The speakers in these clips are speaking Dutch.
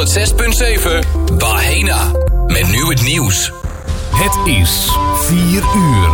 106.7 Bahena. Met nu het nieuws. Het is 4 uur.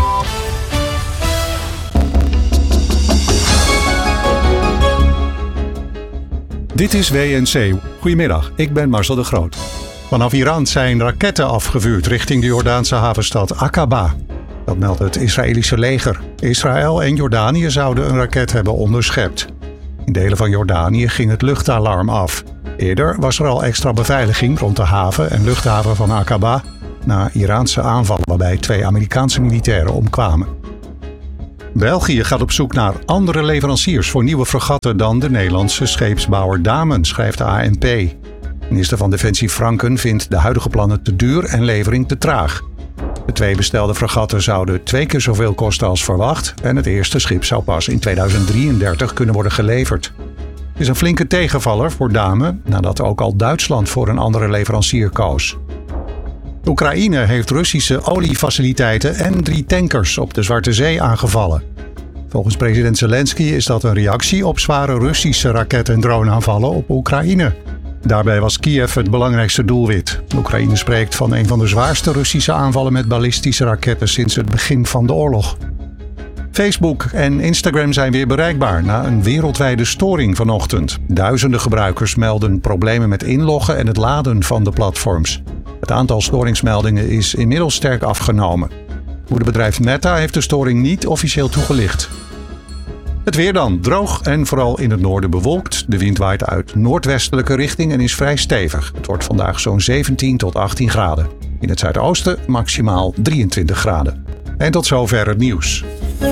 Dit is WNC. Goedemiddag, ik ben Marcel de Groot. Vanaf Iran zijn raketten afgevuurd richting de Jordaanse havenstad Aqaba. Dat meldt het Israëlische leger. Israël en Jordanië zouden een raket hebben onderschept. In delen van Jordanië ging het luchtalarm af. Eerder was er al extra beveiliging rond de haven en luchthaven van Aqaba na Iraanse aanvallen waarbij 2 Amerikaanse militairen omkwamen. België gaat op zoek naar andere leveranciers voor nieuwe fregatten dan de Nederlandse scheepsbouwer Damen, schrijft de ANP. Minister van Defensie Franken vindt de huidige plannen te duur en levering te traag. De 2 bestelde fregatten zouden 2 keer zoveel kosten als verwacht en het eerste schip zou pas in 2033 kunnen worden geleverd. Het is een flinke tegenvaller voor Damen nadat ook al Duitsland voor een andere leverancier koos. Oekraïne heeft Russische oliefaciliteiten en 3 tankers op de Zwarte Zee aangevallen. Volgens president Zelensky is dat een reactie op zware Russische raket- en droneaanvallen op Oekraïne. Daarbij was Kiev het belangrijkste doelwit. Oekraïne spreekt van een van de zwaarste Russische aanvallen met ballistische raketten sinds het begin van de oorlog. Facebook en Instagram zijn weer bereikbaar na een wereldwijde storing vanochtend. Duizenden gebruikers melden problemen met inloggen en het laden van de platforms. Het aantal storingsmeldingen is inmiddels sterk afgenomen. Moederbedrijf Meta heeft de storing niet officieel toegelicht. Het weer dan. Droog en vooral in het noorden bewolkt. De wind waait uit noordwestelijke richting en is vrij stevig. Het wordt vandaag zo'n 17 tot 18 graden. In het zuidoosten maximaal 23 graden. En tot zover het nieuws.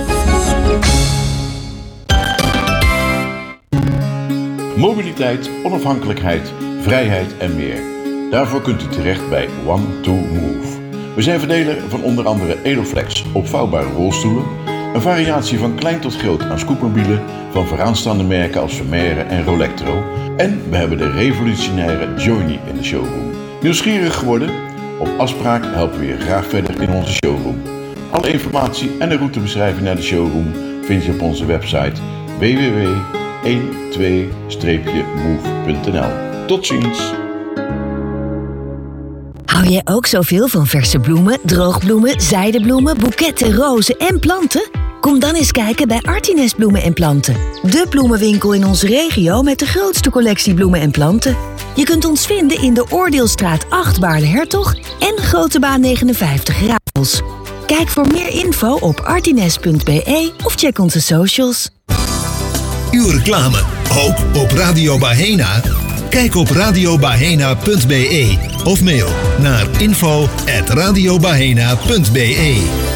Mobiliteit, onafhankelijkheid, vrijheid en meer. Daarvoor kunt u terecht bij One2Move. We zijn verdeler van onder andere Eloflex, opvouwbare rolstoelen, een variatie van klein tot groot aan scootmobielen van vooraanstaande merken als Vermeer en Rolectro. En we hebben de revolutionaire Journey in de showroom. Nieuwsgierig geworden? Op afspraak helpen we je graag verder in onze showroom. Alle informatie en de routebeschrijving naar de showroom vind je op onze website www.12-move.nl. Tot ziens! Hou jij ook zoveel van verse bloemen, droogbloemen, zijdebloemen, boeketten, rozen en planten? Kom dan eens kijken bij Artinest Bloemen en Planten. De bloemenwinkel in onze regio met de grootste collectie bloemen en planten. Je kunt ons vinden in de Oordeelstraat 8 Baarle-Hertog en Grotebaan 59 Raafels. Kijk voor meer info op artinest.be of check onze socials. Uw reclame, ook op Radio Bahena? Kijk op radiobahena.be of mail naar info@radiobahena.be.